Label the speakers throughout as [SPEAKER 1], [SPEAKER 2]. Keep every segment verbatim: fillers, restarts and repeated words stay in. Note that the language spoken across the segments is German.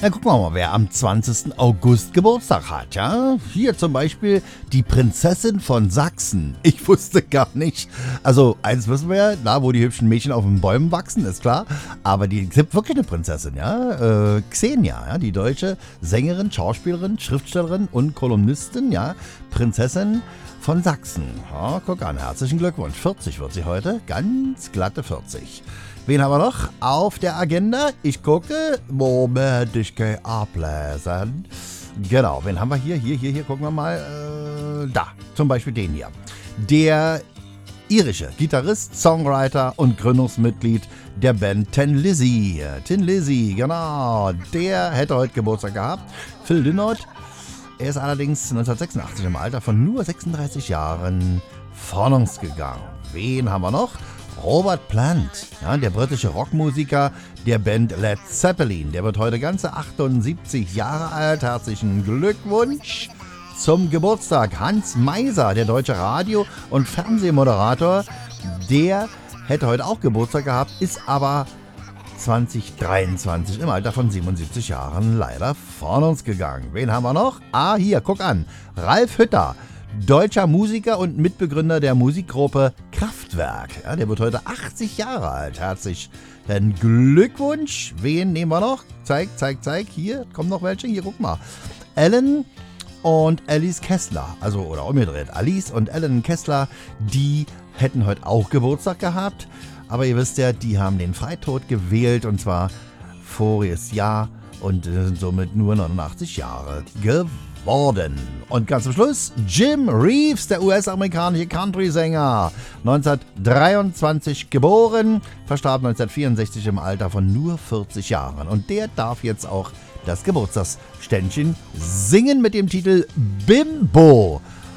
[SPEAKER 1] Na, gucken wir mal, wer am zwanzigsten August Geburtstag hat, ja? Hier zum Beispiel die Prinzessin von Sachsen. Ich wusste gar nicht. Also, eins wissen wir ja, da wo die hübschen Mädchen auf den Bäumen wachsen, ist klar. Aber die gibt wirklich eine Prinzessin, ja? Äh, Xenia, ja? Die deutsche Sängerin, Schauspielerin, Schriftstellerin und Kolumnistin, ja? Prinzessin von Sachsen. Ja, guck an, herzlichen Glückwunsch. vierzig wird sie heute, ganz glatte vierzig. Wen haben wir noch auf der Agenda? Ich gucke. Moment, ich gehe ablesen. Genau, wen haben wir hier? Hier, hier, hier, gucken wir mal. Äh, da, zum Beispiel den hier. Der irische Gitarrist, Songwriter und Gründungsmitglied der Band Tin Lizzy. Tin Lizzy, genau. Der hätte heute Geburtstag gehabt. Phil Lynott. Er ist allerdings neunzehnhundertsechsundachtzig im Alter von nur sechsunddreißig Jahren von uns gegangen. Wen haben wir noch? Robert Plant, ja, der britische Rockmusiker der Band Led Zeppelin. Der wird heute ganze achtundsiebzig Jahre alt. Herzlichen Glückwunsch zum Geburtstag. Hans Meiser, der deutsche Radio- und Fernsehmoderator, der hätte heute auch Geburtstag gehabt, ist aber zwanzig dreiundzwanzig im Alter von siebenundsiebzig Jahren leider von uns gegangen. Wen haben wir noch? Ah, hier, guck an. Ralf Hütter. Deutscher Musiker und Mitbegründer der Musikgruppe Kraftwerk. Ja, der wird heute achtzig Jahre alt. Herzlichen Glückwunsch. Wen nehmen wir noch? Zeig, zeig, zeig. Hier kommen noch welche. Hier, guck mal. Alan und Alice Kessler. Also, oder umgedreht. Alice und Alan Kessler, die hätten heute auch Geburtstag gehabt. Aber ihr wisst ja, die haben den Freitod gewählt. Und zwar voriges Jahr. Und sind somit nur neunundachtzig Jahre geworden. Worden. Und ganz zum Schluss Jim Reeves, der U S-amerikanische Country-Sänger. neunzehnhundertdreiundzwanzig geboren, verstarb neunzehnhundertvierundsechzig im Alter von nur vierzig Jahren. Und der darf jetzt auch das Geburtstagsständchen singen mit dem Titel Bimbo.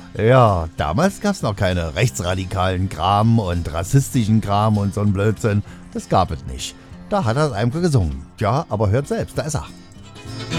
[SPEAKER 1] Ja, damals gab es noch keine rechtsradikalen Kram und rassistischen Kram und so ein Blödsinn. Das gab es nicht. Da hat er es einfach gesungen. Ja, aber hört selbst, da ist er.